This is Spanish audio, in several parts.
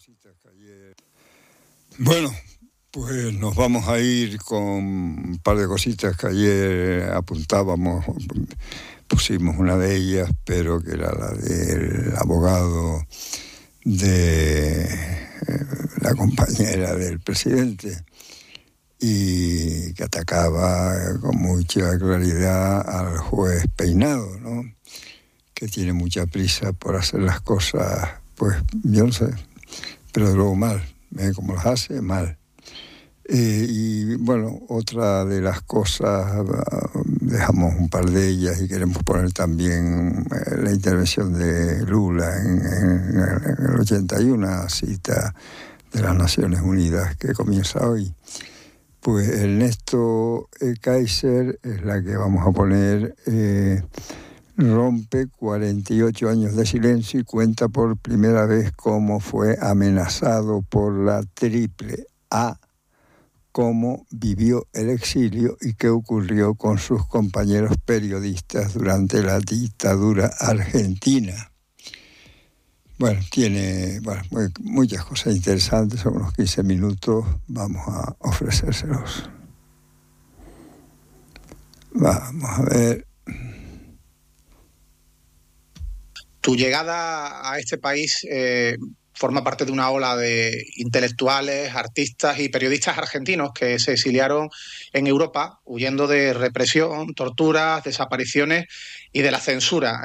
Bueno, pues nos vamos a ir con un par de cositas que ayer apuntábamos. Pusimos una de ellas, pero que era la del abogado de la compañera del presidente, y que atacaba con mucha claridad al juez Peinado, ¿no? Que tiene mucha prisa por hacer las cosas, pues yo no sé, pero de luego mal, como las hace, mal. Y bueno, otra de las cosas, dejamos un par de ellas y queremos poner también la intervención de Lula en el 81, una cita de las Naciones Unidas que comienza hoy. Pues Ernesto Kaiser es la que vamos a poner. Rompe 48 años de silencio y cuenta por primera vez cómo fue amenazado por la AAA, cómo vivió el exilio y qué ocurrió con sus compañeros periodistas durante la dictadura argentina. Bueno, tiene muchas cosas interesantes, son unos 15 minutos, vamos a ofrecérselos. Vamos a ver. Tu llegada a este país forma parte de una ola de intelectuales, artistas y periodistas argentinos que se exiliaron en Europa huyendo de represión, torturas, desapariciones y de la censura.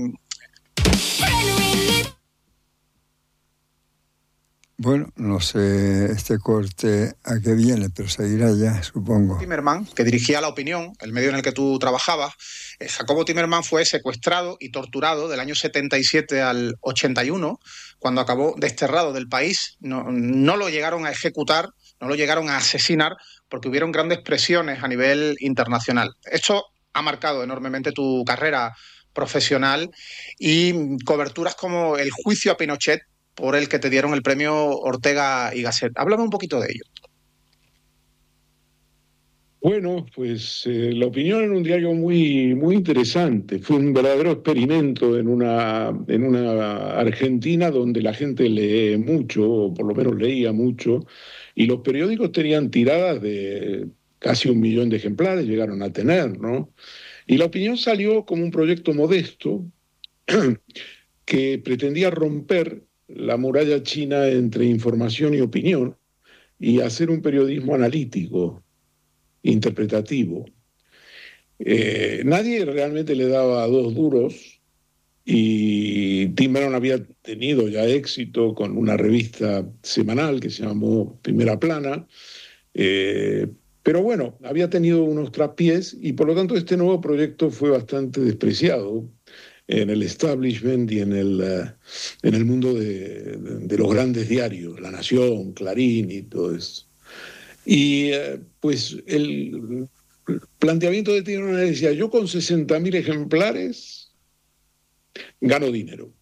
Bueno, no sé este corte a qué viene, pero seguirá ya, supongo. Timerman, que dirigía La Opinión, el medio en el que tú trabajabas, Jacobo Timerman fue secuestrado y torturado del año 77 al 81, cuando acabó desterrado del país. No lo llegaron a ejecutar, no lo llegaron a asesinar, porque hubieron grandes presiones a nivel internacional. Esto ha marcado enormemente tu carrera profesional y coberturas como el juicio a Pinochet, por el que te dieron el premio Ortega y Gasset. Háblame un poquito de ello. Bueno, pues La Opinión era un diario muy, muy interesante. Fue un verdadero experimento en una Argentina donde la gente lee mucho, o por lo menos leía mucho, y los periódicos tenían tiradas de casi 1 millón de ejemplares, llegaron a tener, ¿no? Y La Opinión salió como un proyecto modesto que pretendía romper la muralla china entre información y opinión y hacer un periodismo analítico, interpretativo. Nadie realmente le daba 2 duros y Timerman había tenido ya éxito con una revista semanal que se llamó Primera Plana, pero bueno, había tenido unos traspiés y por lo tanto este nuevo proyecto fue bastante despreciado en el establishment y en el mundo de los grandes diarios, La Nación, Clarín y todo eso. Y pues el planteamiento de Timerman decía, yo con 60.000 ejemplares gano dinero.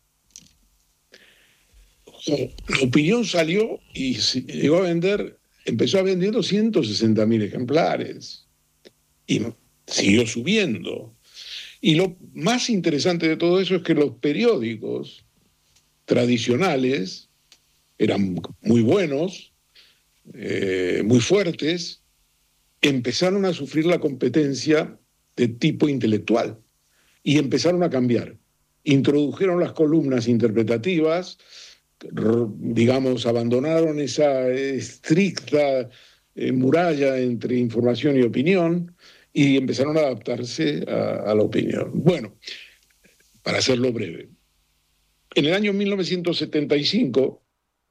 La Opinión salió y llegó a vender, empezó vendiendo 160.000 ejemplares y siguió subiendo. Y lo más interesante de todo eso es que los periódicos tradicionales eran muy buenos, muy fuertes, empezaron a sufrir la competencia de tipo intelectual y empezaron a cambiar. Introdujeron las columnas interpretativas, digamos, abandonaron esa estricta muralla entre información y opinión y empezaron a adaptarse a la opinión. Bueno, para hacerlo breve, en el año 1975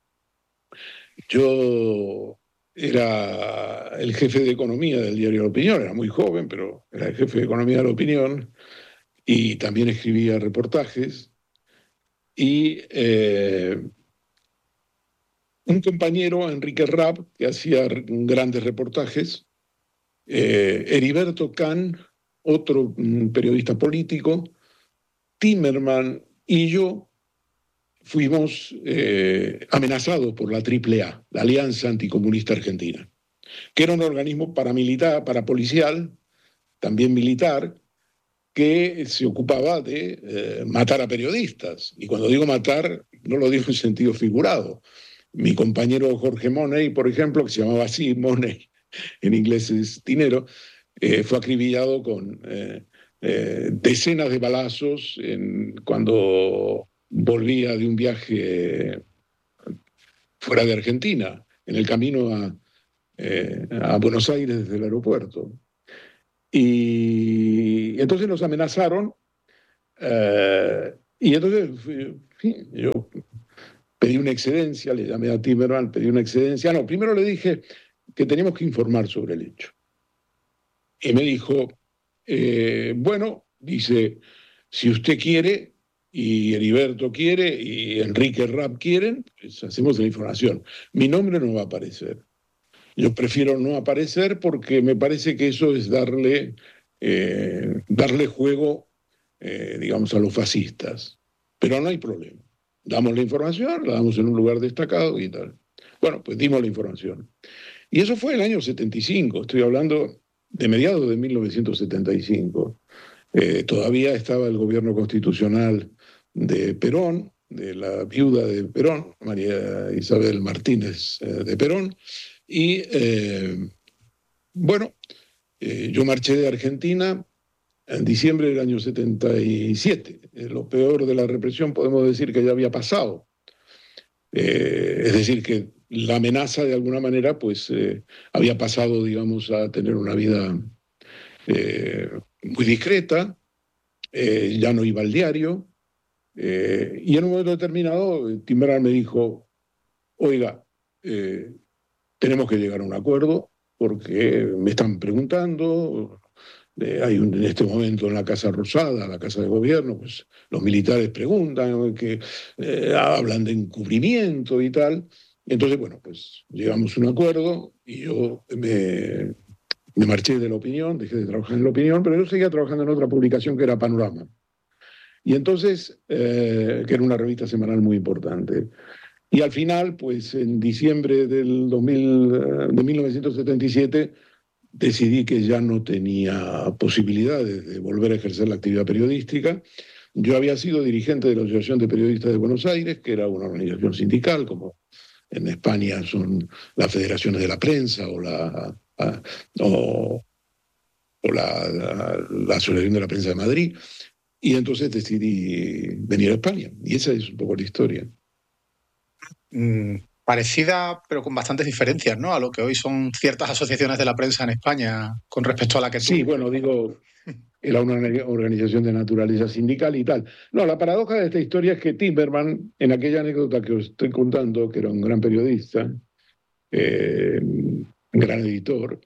yo era el jefe de economía del diario La Opinión, era muy joven, pero era el jefe de economía de La Opinión y también escribía reportajes. Y un compañero, Enrique Rapp, que hacía grandes reportajes, Heriberto Kahn, otro periodista político, Timerman y yo fuimos amenazados por la AAA, la Alianza Anticomunista Argentina, que era un organismo paramilitar, parapolicial, también militar, que se ocupaba de matar a periodistas. Y cuando digo matar, no lo digo en sentido figurado. Mi compañero Jorge Money, por ejemplo, que se llamaba así, Money, en inglés es dinero, fue acribillado con decenas de balazos cuando volvía de un viaje fuera de Argentina, en el camino a Buenos Aires desde el aeropuerto. Y entonces nos amenazaron, y entonces yo pedí una excedencia, le llamé a Timerman, pedí una excedencia. No, primero le dije que teníamos que informar sobre el hecho. Y me dijo, bueno, dice, si usted quiere, y Heriberto quiere, y Enrique Rapp quieren, pues hacemos la información. Mi nombre no va a aparecer. Yo prefiero no aparecer porque me parece que eso es darle juego, digamos, a los fascistas. Pero no hay problema. Damos la información, la damos en un lugar destacado y tal. Bueno, pues dimos la información. Y eso fue el año 75, estoy hablando de mediados de 1975. Todavía estaba el gobierno constitucional de Perón, de la viuda de Perón, María Isabel Martínez de Perón, y bueno, yo marché de Argentina en diciembre del año 77. Lo peor de la represión podemos decir que ya había pasado. Es decir, que la amenaza de alguna manera pues había pasado, digamos, a tener una vida muy discreta, ya no iba al diario, y en un momento determinado Timerman me dijo, oiga, tenemos que llegar a un acuerdo porque me están preguntando, hay en este momento en la Casa Rosada, la Casa de Gobierno, pues los militares preguntan, que hablan de encubrimiento y tal. Entonces, bueno, pues llegamos a un acuerdo y yo me marché de La Opinión, dejé de trabajar en La Opinión, pero yo seguía trabajando en otra publicación que era Panorama. Y entonces, que era una revista semanal muy importante. Y al final, pues en diciembre de 1977, decidí que ya no tenía posibilidades de volver a ejercer la actividad periodística. Yo había sido dirigente de la Asociación de Periodistas de Buenos Aires, que era una organización sindical, como en España son las federaciones de la prensa o la Asociación de la Prensa de Madrid. Y entonces decidí venir a España. Y esa es un poco la historia. Parecida, pero con bastantes diferencias, ¿no? A lo que hoy son ciertas asociaciones de la prensa en España con respecto a la que tú... Sí, bueno, digo, era una organización de naturaleza sindical y tal. No, la paradoja de esta historia es que Timerman, en aquella anécdota que os estoy contando, que era un gran periodista, un gran editor,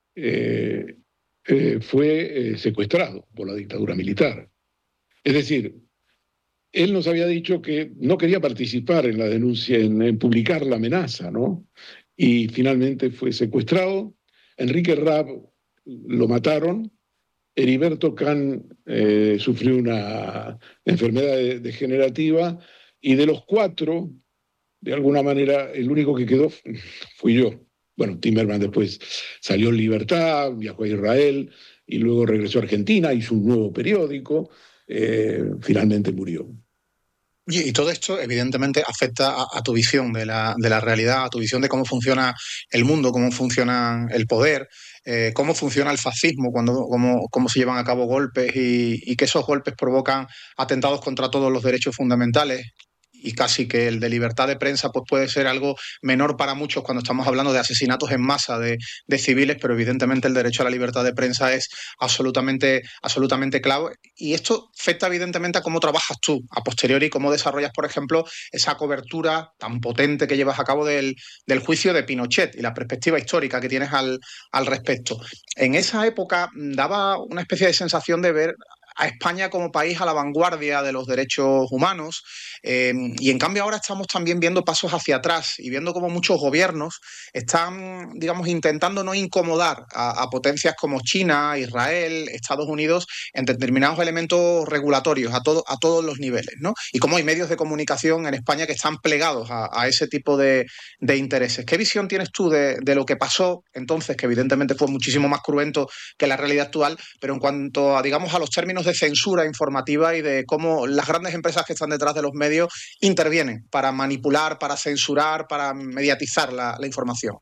fue secuestrado por la dictadura militar. Es decir, él nos había dicho que no quería participar en la denuncia, en publicar la amenaza, ¿no? Y finalmente fue secuestrado. Enrique Rapp lo mataron. Heriberto Kahn sufrió una enfermedad degenerativa y de los cuatro, de alguna manera, el único que quedó fui yo. Bueno, Timerman después salió en libertad, viajó a Israel y luego regresó a Argentina, hizo un nuevo periódico, finalmente murió. Y todo esto, evidentemente, afecta a tu visión de la realidad, a tu visión de cómo funciona el mundo, cómo funciona el poder, cómo funciona el fascismo, cómo se llevan a cabo golpes y que esos golpes provocan atentados contra todos los derechos fundamentales. Y casi que el de libertad de prensa pues puede ser algo menor para muchos cuando estamos hablando de asesinatos en masa de civiles, pero evidentemente el derecho a la libertad de prensa es absolutamente clave. Y esto afecta evidentemente a cómo trabajas tú a posteriori, cómo desarrollas, por ejemplo, esa cobertura tan potente que llevas a cabo del juicio de Pinochet y la perspectiva histórica que tienes al respecto. En esa época daba una especie de sensación de ver a España como país a la vanguardia de los derechos humanos, y en cambio ahora estamos también viendo pasos hacia atrás y viendo cómo muchos gobiernos están, digamos, intentando no incomodar a potencias como China, Israel, Estados Unidos en determinados elementos regulatorios a todos los niveles, ¿no? Y cómo hay medios de comunicación en España que están plegados a ese tipo de intereses. ¿Qué visión tienes tú de lo que pasó entonces, que evidentemente fue muchísimo más cruento que la realidad actual, pero en cuanto a, digamos, a los términos de censura informativa y de cómo las grandes empresas que están detrás de los medios intervienen para manipular, para censurar, para mediatizar la información.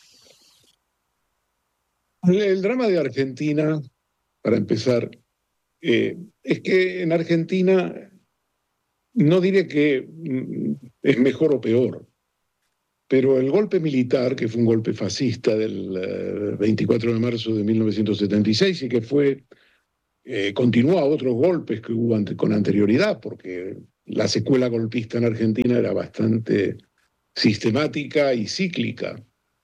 El drama de Argentina, para empezar, es que en Argentina no diré que es mejor o peor, pero el golpe militar, que fue un golpe fascista del 24 de marzo de 1976 y que continuó a otros golpes que hubo con anterioridad, porque la secuela golpista en Argentina era bastante sistemática y cíclica.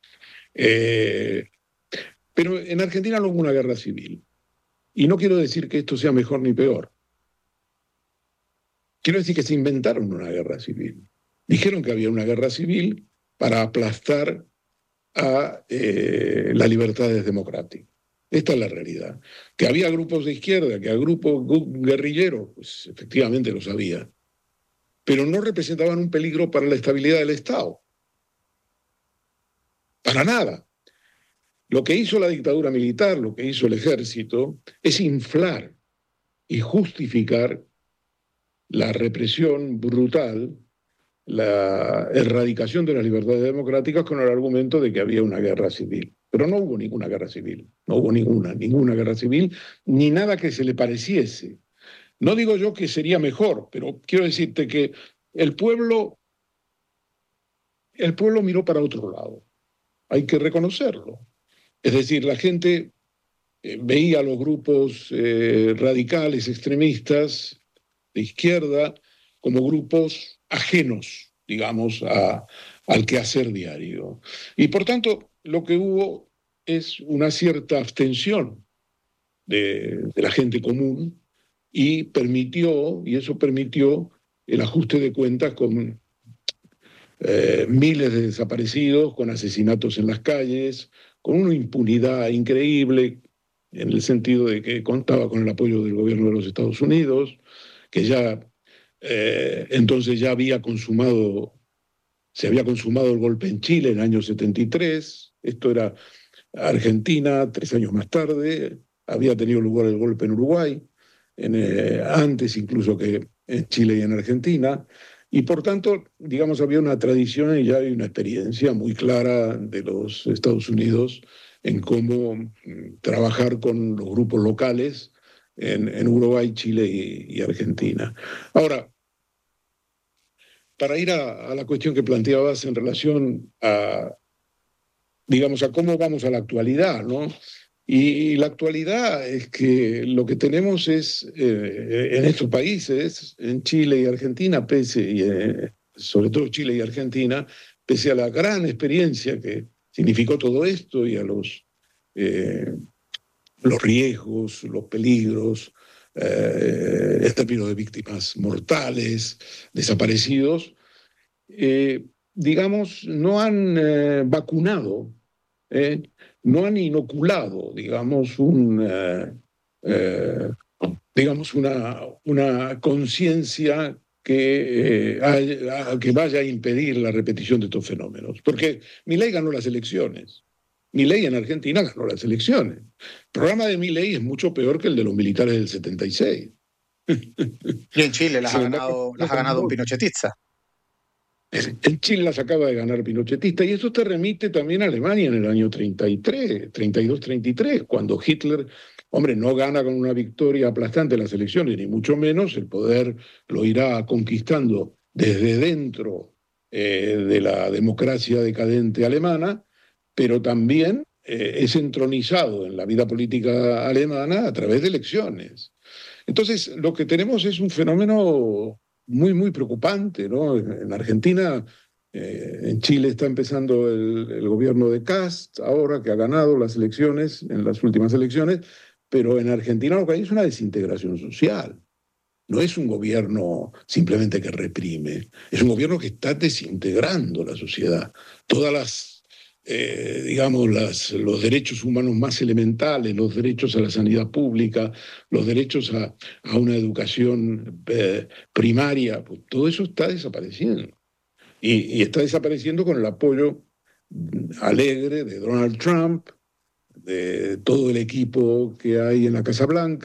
Pero en Argentina no hubo una guerra civil. Y no quiero decir que esto sea mejor ni peor. Quiero decir que se inventaron una guerra civil. Dijeron que había una guerra civil para aplastar a las libertades democráticas. Esta es la realidad. Que había grupos de izquierda, que había grupos guerrilleros, pues efectivamente lo sabía. Pero no representaban un peligro para la estabilidad del Estado. Para nada. Lo que hizo la dictadura militar, lo que hizo el ejército, es inflar y justificar la represión brutal, la erradicación de las libertades democráticas con el argumento de que había una guerra civil. Pero no hubo ninguna guerra civil, no hubo ninguna guerra civil, ni nada que se le pareciese. No digo yo que sería mejor, pero quiero decirte que el pueblo miró para otro lado. Hay que reconocerlo. Es decir, la gente veía a los grupos radicales, extremistas, de izquierda, como grupos ajenos, digamos, al quehacer diario. Y por tanto, lo que hubo es una cierta abstención de la gente común y eso permitió el ajuste de cuentas con miles de desaparecidos, con asesinatos en las calles, con una impunidad increíble, en el sentido de que contaba con el apoyo del gobierno de los Estados Unidos, que ya entonces ya se había consumado el golpe en Chile en el año 73, esto era Argentina, 3 años más tarde, había tenido lugar el golpe en Uruguay, antes incluso que en Chile y en Argentina, y por tanto, digamos, había una tradición y ya hay una experiencia muy clara de los Estados Unidos en cómo trabajar con los grupos locales en Uruguay, Chile y Argentina. Ahora, para ir a la cuestión que planteabas en relación digamos, a cómo vamos a la actualidad, ¿no? Y la actualidad es que lo que tenemos es, en estos países, en Chile y Argentina, sobre todo Chile y Argentina, pese a la gran experiencia que significó todo esto y a los riesgos, los peligros, el término de víctimas mortales, desaparecidos, digamos, no han vacunado, no han inoculado, digamos, una conciencia que vaya a impedir la repetición de estos fenómenos. Porque Milei ganó las elecciones. Milei en Argentina ganó las elecciones. El programa de Milei es mucho peor que el de los militares del 76. Y en Chile las ha ganado un pinochetista. En Chile las acaba de ganar pinochetista, y eso te remite también a Alemania en el año 32-33, cuando Hitler, hombre, no gana con una victoria aplastante en las elecciones, ni mucho menos, el poder lo irá conquistando desde dentro de la democracia decadente alemana, pero también es entronizado en la vida política alemana a través de elecciones. Entonces, lo que tenemos es un fenómeno muy, muy preocupante, ¿no? En Argentina, en Chile está empezando el gobierno de Kast, ahora que ha ganado las elecciones, en las últimas elecciones, pero en Argentina lo que hay es una desintegración social. No es un gobierno simplemente que reprime, es un gobierno que está desintegrando la sociedad. Todas las digamos, los derechos humanos más elementales, los derechos a la sanidad pública, los derechos a una educación primaria, pues todo eso está desapareciendo. Y está desapareciendo con el apoyo alegre de Donald Trump, de todo el equipo que hay en la Casa Blanca,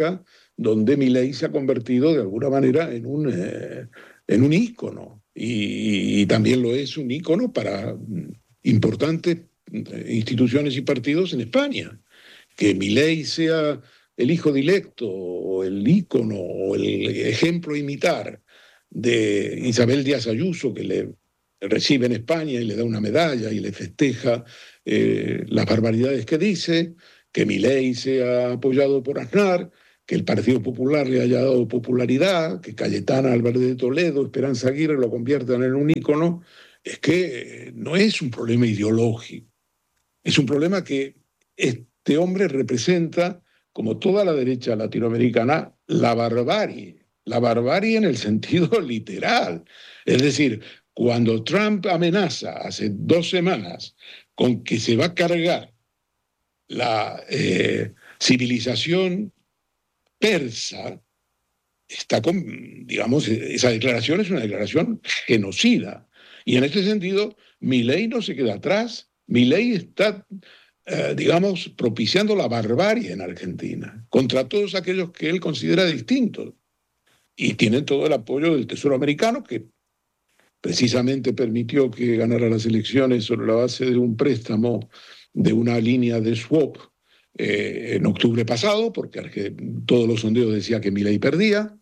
donde Milei se ha convertido de alguna manera en un ícono, y también lo es un ícono para importantes instituciones y partidos en España. Que Milei sea el hijo directo o el ícono o el ejemplo a imitar de Isabel Díaz Ayuso, que le recibe en España y le da una medalla y le festeja las barbaridades que dice, que Milei sea apoyado por Aznar, que el Partido Popular le haya dado popularidad, que Cayetana Álvarez de Toledo, Esperanza Aguirre lo conviertan en un ícono, es que no es un problema ideológico, es un problema que este hombre representa, como toda la derecha latinoamericana, la barbarie en el sentido literal. Es decir, cuando Trump amenaza hace 2 semanas con que se va a cargar la civilización persa, está con, digamos, esa declaración es una declaración genocida. Y en este sentido, Milei no se queda atrás. Milei está, digamos, propiciando la barbarie en Argentina contra todos aquellos que él considera distintos. Y tiene todo el apoyo del Tesoro americano, que precisamente permitió que ganara las elecciones sobre la base de un préstamo de una línea de swap en octubre pasado, porque todos los sondeos decían que Milei perdía.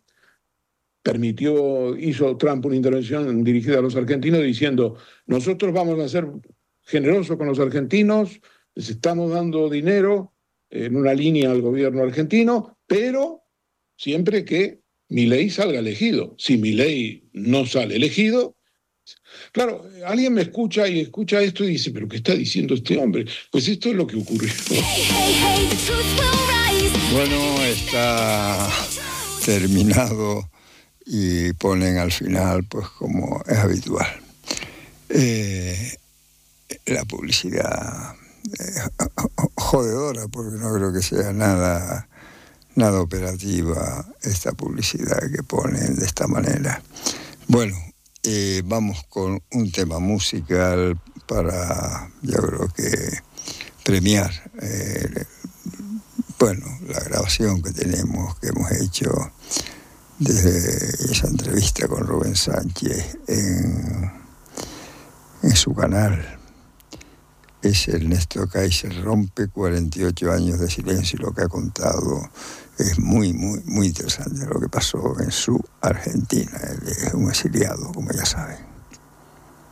Hizo Trump una intervención dirigida a los argentinos diciendo: nosotros vamos a ser generosos con los argentinos, les estamos dando dinero en una línea al gobierno argentino, pero siempre que Milei salga elegido. Si Milei no sale elegido, claro, alguien me escucha esto y dice: ¿pero qué está diciendo este hombre? Pues esto es lo que ocurrió. Bueno, está terminado y ponen al final, pues como es habitual, la publicidad jodedora, porque no creo que sea nada operativa esta publicidad que ponen de esta manera. Bueno, vamos con un tema musical para, yo creo que, premiar la grabación que hemos hecho desde esa entrevista con Rubén Sánchez en su canal. Es Ernesto Kaiser, rompe 48 años de silencio, y lo que ha contado es muy, muy, muy interesante lo que pasó en su Argentina. Él es un exiliado, como ya saben.